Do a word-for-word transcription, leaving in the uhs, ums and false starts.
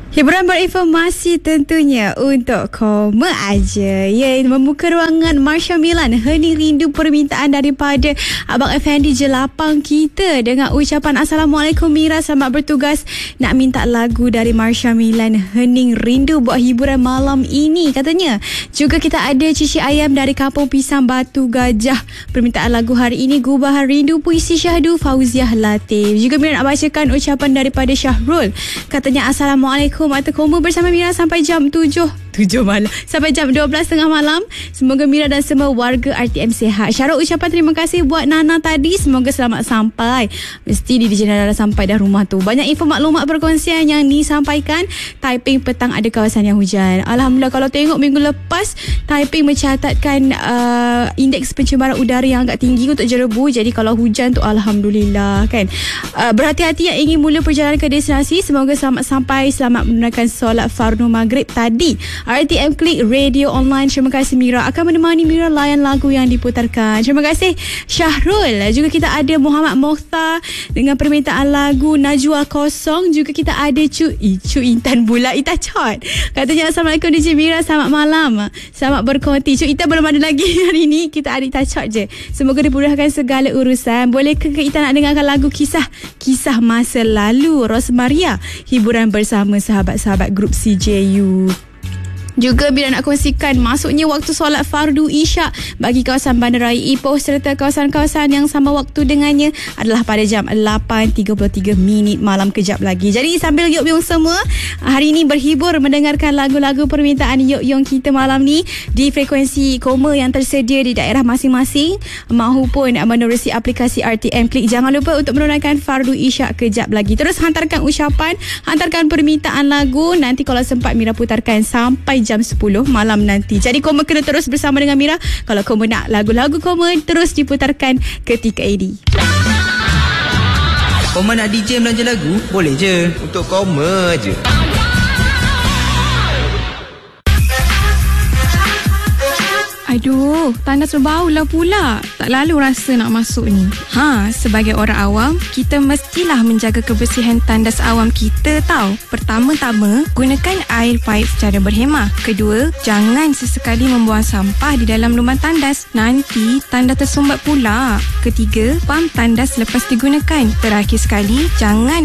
Hiburan berinformasi tentunya untuk Koma Aja. Ya, membuka ruangan Marsha Milan hening rindu permintaan daripada Abang Effendi Jelapang kita dengan ucapan Assalamualaikum Mira, selamat bertugas. Nak minta lagu dari Marsha Milan hening rindu buat hiburan malam ini katanya. Juga kita ada Cici Ayam dari Kampung Pisang Batu Gajah. Permintaan lagu hari ini Gubahan Rindu puisi Syahdu Fauziah Latif. Juga Mira nak bacakan ucapan daripada Syahrul. Katanya Assalamualaikum atau Koma bersama Mira sampai jam tujuh tujuh malam sampai jam dua belas tengah malam. Semoga Mira dan semua warga R T M sihat. Syarat ucapan terima kasih buat Nana tadi, semoga selamat sampai. Mesti di D J Nana dah sampai dah rumah tu. Banyak info maklumat perkongsian yang disampaikan. Taiping petang ada kawasan yang hujan. Alhamdulillah, kalau tengok minggu lepas Taiping mencatatkan uh, indeks pencemaran udara yang agak tinggi untuk jerebu. Jadi kalau hujan tu Alhamdulillah kan. Uh, berhati-hati yang ingin mula perjalanan ke destinasi, semoga selamat sampai, selamat menunaikan solat fardu maghrib tadi. R T M Klik Radio Online. Terima kasih Mira akan menemani Mira layan lagu yang diputarkan. Terima kasih Syahrul. Juga kita ada Muhammad Mokhtar dengan permintaan lagu Najwa Kosong. Juga kita ada Cu Cu Intan Bulat Itachot. Katanya Assalamualaikum D J Mira, selamat malam, selamat berkonti. Cu Intan belum ada lagi hari ni, kita ada Itachot je. Semoga dimudahkan segala urusan. Boleh ke kita nak dengarkan lagu Kisah Kisah Masa Lalu Rosmaria, hiburan bersama sahabat-sahabat grup C J U. Juga bila nak kongsikan masuknya waktu solat fardu isyak bagi kawasan Bandaraya Ipoh serta kawasan-kawasan yang sama waktu dengannya adalah pada jam lapan tiga puluh tiga minit malam kejap lagi. Jadi sambil yok-yong semua hari ini berhibur mendengarkan lagu-lagu permintaan yok-yong kita malam ni di frekuensi Koma yang tersedia di daerah masing-masing mahupun menerusi aplikasi R T M Klik. Jangan lupa untuk menunaikan fardu isyak kejap lagi. Terus hantarkan ucapan, hantarkan permintaan lagu. Nanti kalau sempat Mira putarkan sampai jam sepuluh malam nanti. Jadi Koma kena terus bersama dengan Mira. Kalau Koma nak lagu-lagu Koma terus diputarkan ketika ini. Koma nak D J belanja lagu? Boleh je. Untuk Koma je. Aduh, tandas berbau lah pula. Tak lalu rasa nak masuk ni. Ha, sebagai orang awam, kita mestilah menjaga kebersihan tandas awam kita tau. Pertama-tama, gunakan air paip secara berhemah. Kedua, jangan sesekali membuang sampah di dalam lubang tandas. Nanti tandas tersumbat pula. Ketiga, pam tandas lepas digunakan. Terakhir sekali, jangan